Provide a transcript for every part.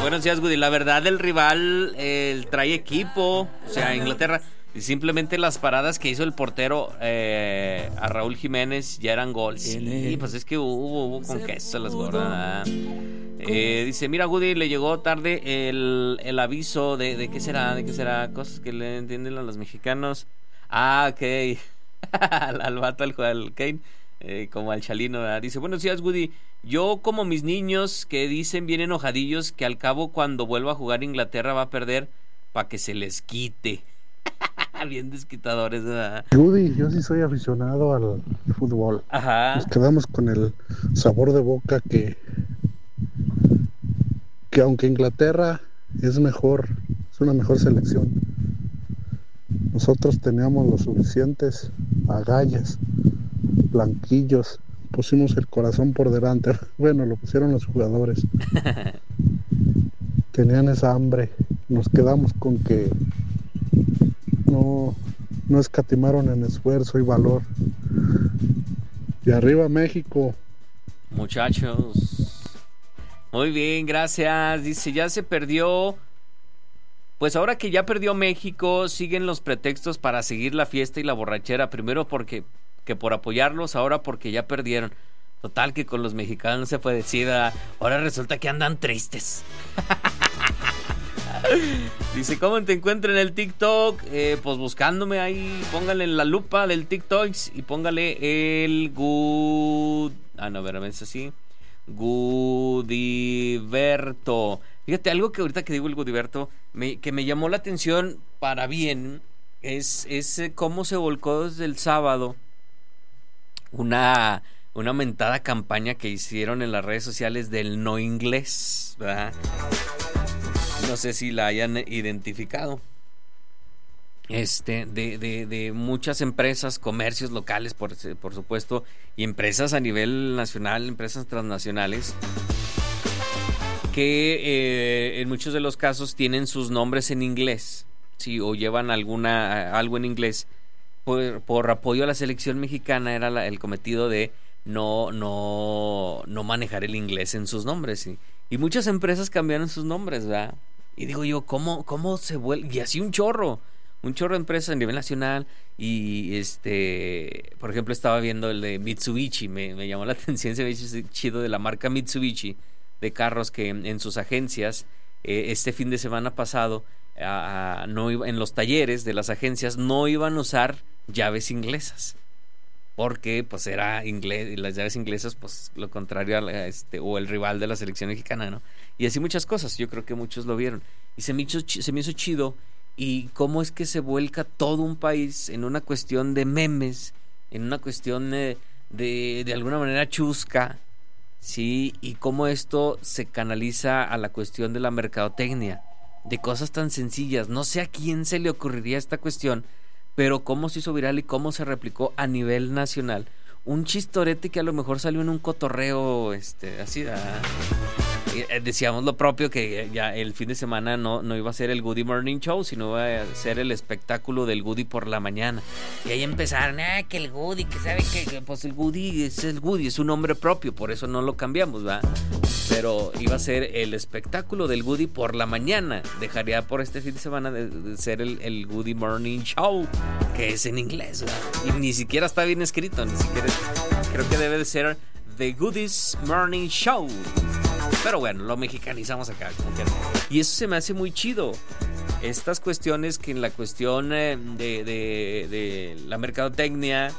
Buenos días, Woody. La verdad, el rival trae equipo, o sea, Inglaterra. Y simplemente las paradas que hizo el portero a Raúl Jiménez ya eran gol. Sí, pues es que hubo con queso las gordas. Dice, mira, Woody, le llegó tarde el aviso de qué será, cosas que le entienden a los mexicanos. Ok. al vato, al Kane, como al Chalino, ¿verdad? Dice, buenos días, Woody. Yo como mis niños que dicen bien enojadillos que al cabo cuando vuelva a jugar Inglaterra va a perder para que se les quite. Bien desquitadores, ¿verdad? Woody, yo sí soy aficionado al fútbol. Ajá. Nos quedamos con el sabor de boca que aunque Inglaterra es mejor, es una mejor selección, nosotros teníamos los suficientes agallas, blanquillos, pusimos el corazón por delante. Bueno, lo pusieron los jugadores. Tenían esa hambre. Nos quedamos con que no escatimaron en esfuerzo y valor. Y arriba México. Muchachos. Muy bien, gracias. Dice, ya se perdió. Pues ahora que ya perdió México, siguen los pretextos para seguir la fiesta y la borrachera. Primero porque por apoyarlos, ahora porque ya perdieron. Total que con los mexicanos no se puede decir. Ahora resulta que andan tristes. Dice, ¿cómo te encuentro en el TikTok? Pues buscándome ahí, póngale en la lupa del TikTok y póngale el good... no, pero es así. Gudiberto. Fíjate, algo que ahorita que digo el Gudiberto, que me llamó la atención para bien, es cómo se volcó desde el sábado una mentada campaña que hicieron en las redes sociales del no inglés, ¿verdad? No sé si la hayan identificado. De muchas empresas, comercios locales, por supuesto, y empresas a nivel nacional, empresas transnacionales, que en muchos de los casos tienen sus nombres en inglés, sí, o llevan algo en inglés. Por apoyo a la selección mexicana era el cometido de no manejar el inglés en sus nombres, ¿sí? Y muchas empresas cambiaron sus nombres, ¿verdad? Y digo yo, ¿cómo se vuelve? Y así un chorro de empresas a nivel nacional. Y por ejemplo, estaba viendo el de Mitsubishi, me llamó la atención ese chido de la marca Mitsubishi de carros, que en sus agencias este fin de semana pasado en los talleres de las agencias no iban a usar llaves inglesas, porque pues era inglés, y las llaves inglesas pues lo contrario o el rival de la selección mexicana, ¿no? Y así muchas cosas, yo creo que muchos lo vieron y se me hizo chido. Y cómo es que se vuelca todo un país en una cuestión de memes, en una cuestión de alguna manera chusca, sí, y cómo esto se canaliza a la cuestión de la mercadotecnia, de cosas tan sencillas. No sé a quién se le ocurriría esta cuestión, pero cómo se hizo viral y cómo se replicó a nivel nacional. Un chistorete que a lo mejor salió en un cotorreo, así, decíamos lo propio, que ya el fin de semana no iba a ser el Goody Morning Show, sino iba a ser el espectáculo del Goody por la mañana. Y ahí empezaron, que el Goody, que sabe que pues el Goody, es un nombre propio, por eso no lo cambiamos, ¿va? Pero iba a ser el espectáculo del Goody por la mañana. Dejaría por este fin de semana de ser el Goody Morning Show, que es en inglés, ¿va? Y ni siquiera está bien escrito, ni siquiera. Creo que debe de ser The Goody's Morning Show. Pero bueno, lo mexicanizamos acá. Y eso se me hace muy chido. Estas cuestiones que en la cuestión de la mercadotecnia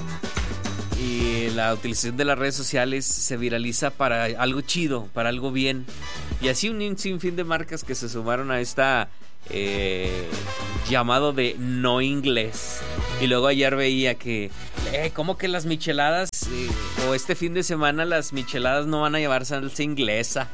y la utilización de las redes sociales se viraliza para algo chido, para algo bien. Y así un sinfín de marcas que se sumaron a esta llamado de no inglés. Y luego ayer veía que ¿cómo que las micheladas o este fin de semana las micheladas no van a llevar salsa inglesa?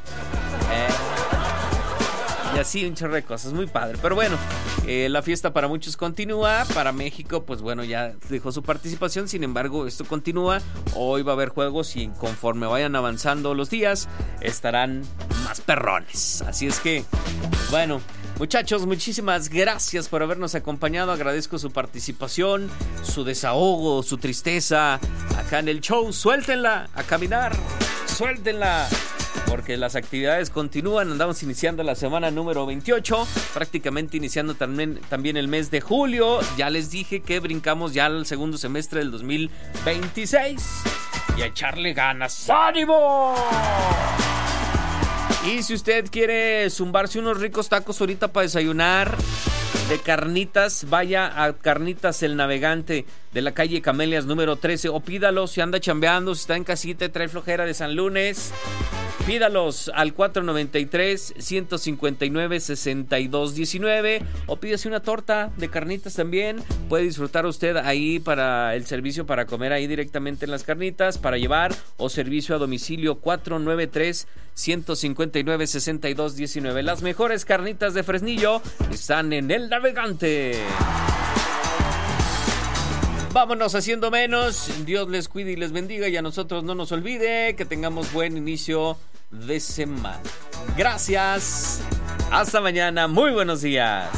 Y así un chorro de cosas, muy padre. Pero bueno, la fiesta para muchos continúa. Para México, pues bueno, ya dejó su participación. Sin embargo, esto continúa. Hoy va a haber juegos y conforme vayan avanzando los días, estarán más perrones. Así es que, bueno, muchachos, muchísimas gracias por habernos acompañado. Agradezco su participación, su desahogo, su tristeza acá en el show. Suéltenla a caminar, suéltenla. porque las actividades continúan. Andamos iniciando la semana número 28, prácticamente iniciando también el mes de julio. Ya les dije que brincamos ya al segundo semestre del 2026 y a echarle ganas. ¡Ánimo! Y si usted quiere zumbarse unos ricos tacos ahorita para desayunar de carnitas, vaya a Carnitas El Navegante de la calle Camelias número 13 o pídalos si anda chambeando, si está en casita y trae flojera de San Lunes. Pídalos al 493-159-6219 o pídase una torta de carnitas también. Puede disfrutar usted ahí para el servicio para comer ahí directamente en las carnitas, para llevar o servicio a domicilio 493-159-6219. Las mejores carnitas de Fresnillo están en El Navegante. Vámonos haciendo menos. Dios les cuide y les bendiga y a nosotros no nos olvide. Que tengamos buen inicio de semana. Gracias. Hasta mañana. Muy buenos días.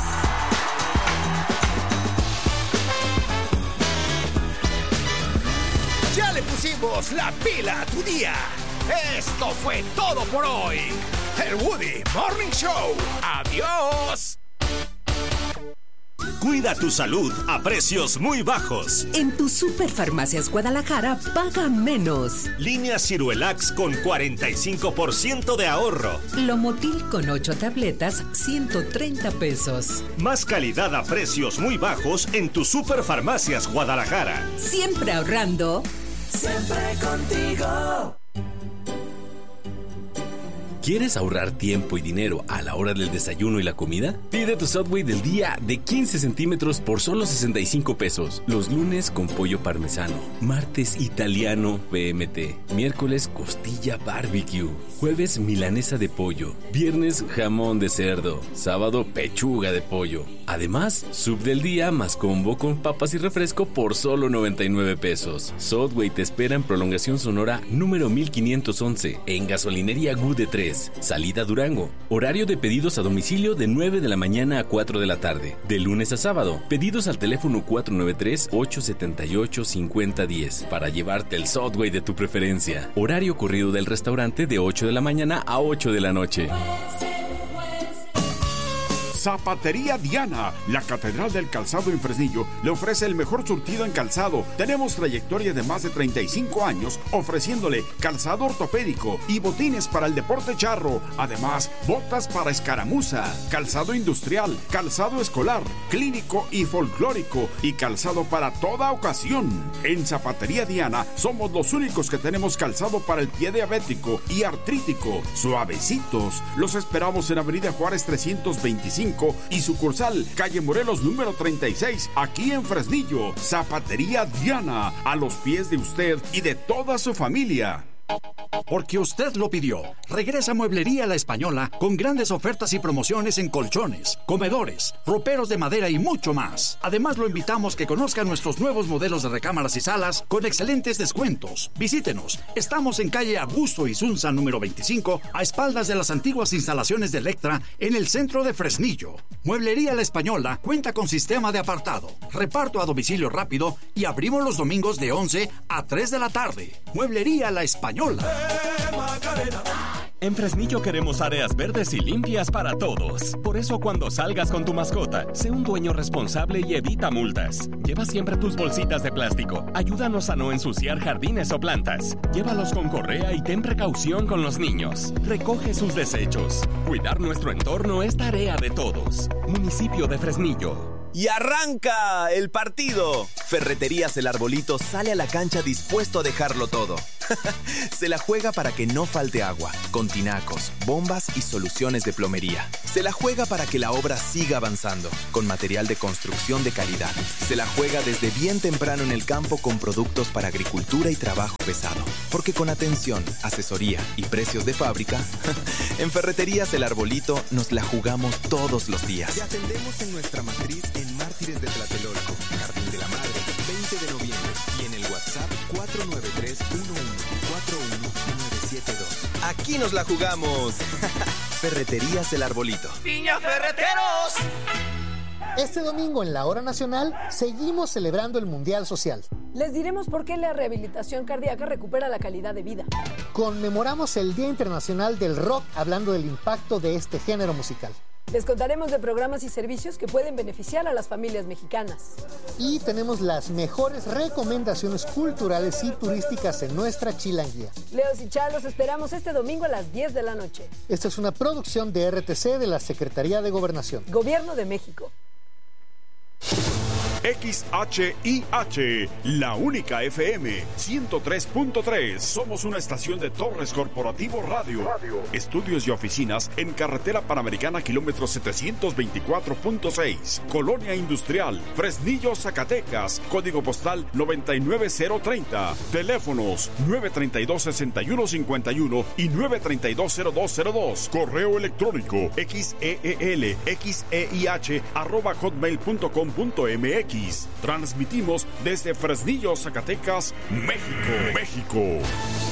Ya le pusimos la pila a tu día. Esto fue todo por hoy. El Woody Morning Show. Adiós. Cuida tu salud a precios muy bajos. En tu Superfarmacias Guadalajara paga menos. Línea Ciruelax con 45% de ahorro. Lomotil con 8 tabletas, 130 pesos. Más calidad a precios muy bajos en tu Superfarmacias Guadalajara. Siempre ahorrando. Siempre contigo. ¿Quieres ahorrar tiempo y dinero a la hora del desayuno y la comida? Pide tu Subway del día de 15 centímetros por solo 65 pesos. Los lunes con pollo parmesano, martes italiano BMT, miércoles costilla barbecue, jueves milanesa de pollo, viernes jamón de cerdo, sábado pechuga de pollo. Además, sub del día más combo con papas y refresco por solo 99 pesos. Subway te espera en Prolongación Sonora número 1511 en Gasolinería Gude 3. Salida Durango. Horario de pedidos a domicilio de 9 de la mañana a 4 de la tarde. De lunes a sábado. Pedidos al teléfono 493-878-5010 para llevarte el Subway de tu preferencia. Horario corrido del restaurante de 8 de la mañana a 8 de la noche. Zapatería Diana, la catedral del calzado en Fresnillo, le ofrece el mejor surtido en calzado. Tenemos trayectoria de más de 35 años ofreciéndole calzado ortopédico y botines para el deporte charro. Además, botas para escaramuza, calzado industrial, calzado escolar, clínico y folclórico y calzado para toda ocasión. En Zapatería Diana somos los únicos que tenemos calzado para el pie diabético y artrítico, suavecitos. Los esperamos en Avenida Juárez 325 y sucursal calle Morelos número 36, aquí en Fresnillo. Zapatería Diana, a los pies de usted y de toda su familia. Porque usted lo pidió. Regresa Mueblería La Española con grandes ofertas y promociones en colchones, comedores, roperos de madera y mucho más. Además, lo invitamos que conozca nuestros nuevos modelos de recámaras y salas con excelentes descuentos. Visítenos. Estamos en calle Augusto Isunza número 25, a espaldas de las antiguas instalaciones de Electra en el centro de Fresnillo. Mueblería La Española cuenta con sistema de apartado, reparto a domicilio rápido y abrimos los domingos de 11 a 3 de la tarde. Mueblería La Española. En Fresnillo queremos áreas verdes y limpias para todos. Por eso cuando salgas con tu mascota, sé un dueño responsable y evita multas. Lleva siempre tus bolsitas de plástico. Ayúdanos a no ensuciar jardines o plantas. Llévalos con correa y ten precaución con los niños. Recoge sus desechos. Cuidar nuestro entorno es tarea de todos. Municipio de Fresnillo. Y arranca el partido. Ferreterías El Arbolito sale a la cancha dispuesto a dejarlo todo. Se la juega para que no falte agua, con tinacos, bombas y soluciones de plomería. Se la juega para que la obra siga avanzando, con material de construcción de calidad. Se la juega desde bien temprano en el campo con productos para agricultura y trabajo pesado. Porque con atención, asesoría y precios de fábrica, en Ferreterías El Arbolito nos la jugamos todos los días. Te atendemos en nuestra matriz en Mártires de Tlatelolco, Jardín de la Madre, 20 de noviembre y en el WhatsApp 493-1141-972. Aquí nos la jugamos. Ferreterías El Arbolito. ¡Piña Ferreteros! Este domingo en la Hora Nacional seguimos celebrando el Mundial Social. Les diremos por qué la rehabilitación cardíaca recupera la calidad de vida. Conmemoramos el Día Internacional del Rock hablando del impacto de este género musical. Les contaremos de programas y servicios que pueden beneficiar a las familias mexicanas. Y tenemos las mejores recomendaciones culturales y turísticas en nuestra chilanguía. Leos y Char, los esperamos este domingo a las 10 de la noche. Esta es una producción de RTC de la Secretaría de Gobernación. Gobierno de México. XHIH, la única FM 103.3. Somos una estación de Torres Corporativo Radio. Estudios y oficinas en Carretera Panamericana, kilómetro 724.6. Colonia Industrial, Fresnillo, Zacatecas. Código postal 99030. Teléfonos 932-6151 y 932-0202. Correo electrónico xeelxeih@hotmail.com.mx. Transmitimos desde Fresnillo, Zacatecas, México.